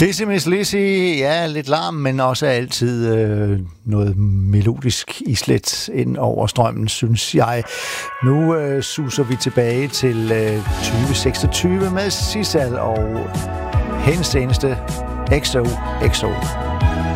Dizzy Miss Lizzy, ja, lidt larm, men også altid noget melodisk islet ind over strømmen, synes jeg. Nu suser vi tilbage til 2026 med Sissal og hendes eneste XOXO.